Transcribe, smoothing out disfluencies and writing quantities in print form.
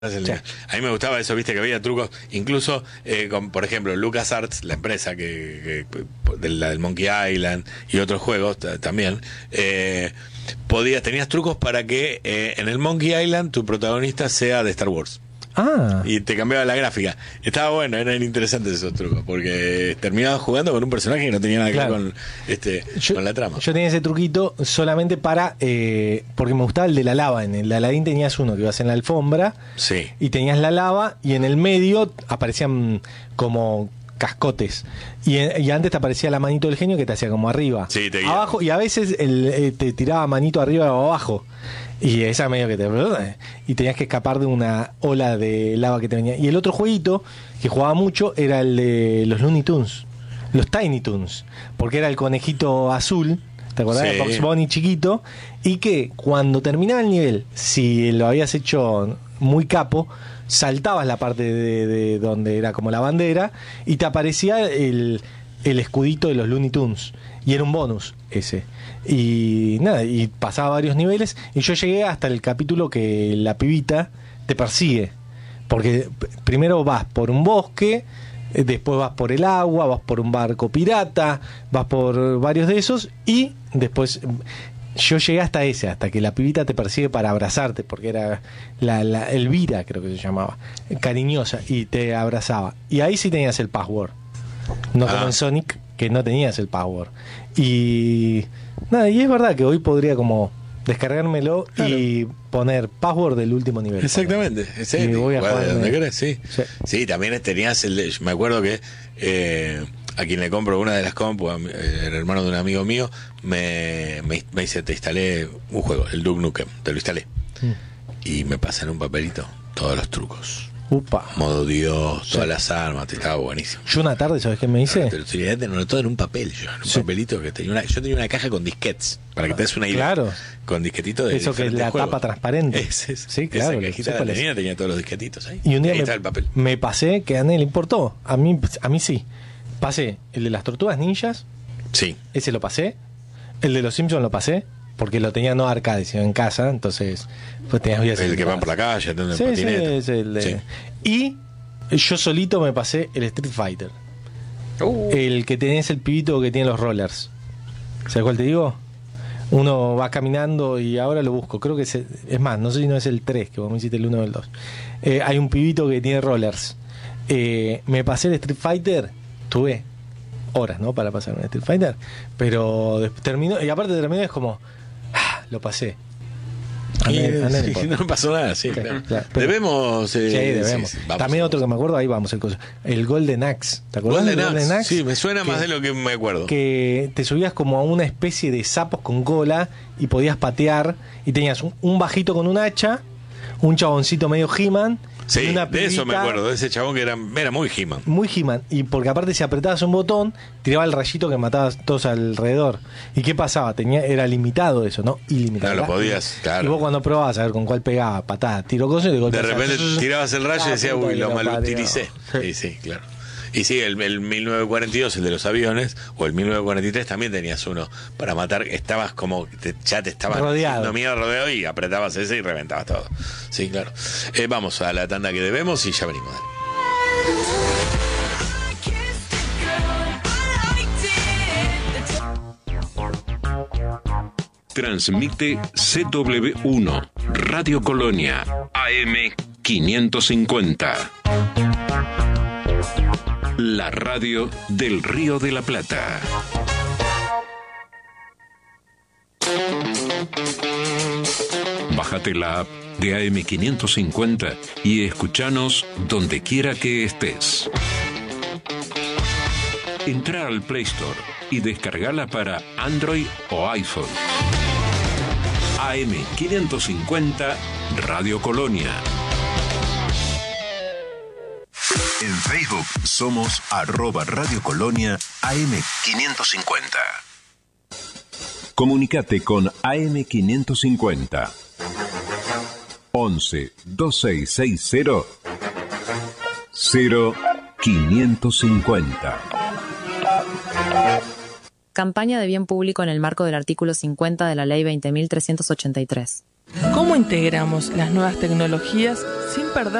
Sí. A mí me gustaba eso, viste, que había trucos, incluso, por ejemplo, LucasArts, la empresa la del Monkey Island y otros juegos también, tenías trucos para que en el Monkey Island tu protagonista sea de Star Wars. Y te cambiaba la gráfica. Estaba bueno, eran interesantes esos trucos, porque terminabas jugando con un personaje que no tenía nada que ver con la trama. Yo tenía ese truquito solamente porque me gustaba el de la lava. En el Aladdin tenías uno que ibas en la alfombra, sí, y tenías la lava, y en el medio aparecían como cascotes, y antes te aparecía la manito del genio que te hacía como arriba, sí, abajo, y a veces te tiraba manito arriba o abajo. Y esa medio que y tenías que escapar de una ola de lava que te venía. Y el otro jueguito que jugaba mucho era el de los Looney Tunes, los Tiny Toons, porque era el conejito azul, ¿te acordás? Sí. De Bugs Bunny chiquito, y que cuando terminaba el nivel, si lo habías hecho muy capo, saltabas la parte de donde era como la bandera y te aparecía el escudito de los Looney Tunes, y era un bonus ese. Y nada, y pasaba varios niveles, y yo llegué hasta el capítulo que la pibita te persigue, porque primero vas por un bosque, después vas por el agua, vas por un barco pirata, vas por varios de esos, y después yo llegué hasta que la pibita te persigue para abrazarte, porque era la Elvira, creo que se llamaba, cariñosa, y te abrazaba, y ahí sí tenías el password, no como en Sonic, que no tenías el password. Y nada, y es verdad que hoy podría como descargármelo, claro, y poner password del último nivel. Exactamente, y me voy a jugar de donde querés, sí. Sí, también tenías me acuerdo que a quien le compro una de las compus, el hermano de un amigo mío, me dice, te instalé un juego, el Duke Nukem, te lo instalé. Y me pasan un papelito todos los trucos. Upa. Modo Dios, todas las armas, estaba buenísimo. Yo una tarde, ¿sabes qué me hice? Te lo todo en un papel, un papelito que tenía yo tenía una caja con disquetes, para que te des una idea. Claro. Con disquetitos de eso, que es la tapa transparente. Sí, claro. Esa cajita tenía todos los disquetitos ahí. Y un día el papel. Me pasé, que a nadie le importó. A mí sí. Pasé el de las tortugas ninjas. Sí. Ese lo pasé. El de los Simpsons lo pasé, porque lo tenía no arcade, sino en casa, entonces pues tenías vías. El que van por la calle, el sí, patineta. Sí, el de... sí. Y yo solito me pasé el Street Fighter. El que tenés el pibito que tiene los rollers. ¿Sabes cuál te digo? Uno va caminando y ahora lo busco. Creo que es más, no sé si no es el 3, que vos me hiciste el 1 o el 2. Hay un pibito que tiene rollers. Me pasé el Street Fighter, tuve horas, ¿no? Para pasar un Street Fighter. Pero terminó, y aparte terminó, es como, lo pasé. No pasó nada, sí, claro. Debemos. Debemos. También otro que me acuerdo, ahí vamos, el Golden Axe. ¿Te acuerdas del Golden Axe? Sí, me suena más de lo que me acuerdo. Que te subías como a una especie de sapos con cola y podías patear, y tenías un bajito con un hacha, un chaboncito medio He-Man. Sí, de eso me acuerdo, de ese chabón que era muy He-Man. Muy He-Man, y porque aparte si apretabas un botón, tiraba el rayito que matabas todos alrededor. ¿Y qué pasaba? Era limitado eso, ¿no? Ilimitado. Claro, lo podías, claro. Y vos cuando probabas a ver con cuál pegaba, patada, tiro cosas y de golpe. De repente tirabas el rayo y decías, uy, lo malutilicé. Sí, claro. Y sí, el 1942, el de los aviones, o el 1943 también tenías uno para matar. Estabas como, ya te estabas rodeado y apretabas ese y reventabas todo. Sí, claro. Vamos a la tanda que debemos y ya venimos. Transmite CW1, Radio Colonia, AM 550. La radio del Río de la Plata. Bájate la app de AM550 y escúchanos donde quiera que estés. Entra al Play Store y descargala para Android o iPhone. AM550 Radio Colonia. En Facebook somos @Radio Colonia AM550. Comunicate con AM550 11 2660 0550. Campaña de bien público en el marco del artículo 50 de la Ley 20.383. ¿Cómo integramos las nuevas tecnologías sin perder